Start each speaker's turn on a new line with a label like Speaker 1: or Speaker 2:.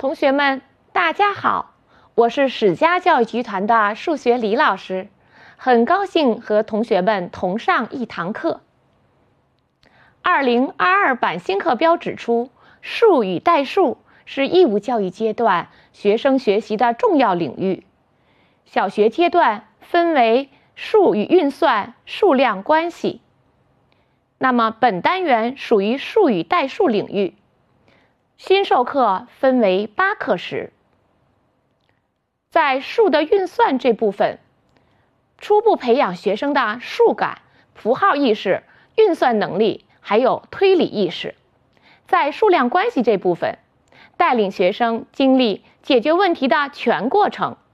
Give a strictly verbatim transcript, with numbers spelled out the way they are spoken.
Speaker 1: 同学们，大家好，我是史家教育集团的数学李老师，很高兴和同学们同上一堂课。二零二二版新课标指出，数与代数是义务教育阶段学生学习的重要领域。小学阶段分为数与运算、数量关系。那么本单元属于数与代数领域。新授课分为八课时。在数的运算这部分，初步培养学生的数感、符号意识、运算能力，还有推理意识。在数量关系这部分，带领学生经历解决问题的全过程，